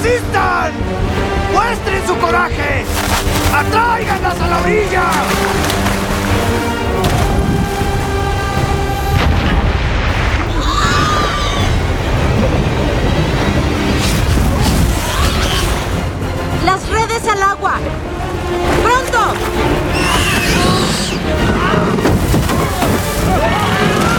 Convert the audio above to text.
¡Resistan! ¡Muestren su coraje! ¡Atráiganlas a la orilla! ¡Las redes al agua! ¡Pronto!